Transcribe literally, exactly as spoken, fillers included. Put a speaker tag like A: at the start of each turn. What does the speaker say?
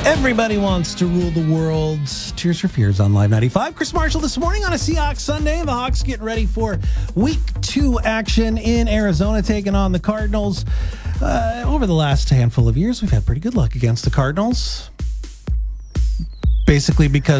A: Everybody wants to rule the world. Tears for Fears on Live ninety-five. Chris Marshall this morning on a Seahawks Sunday. The Hawks get ready for week two action in Arizona, taking on the Cardinals. Uh, over the last handful of years, we've had pretty good luck against the Cardinals. Basically because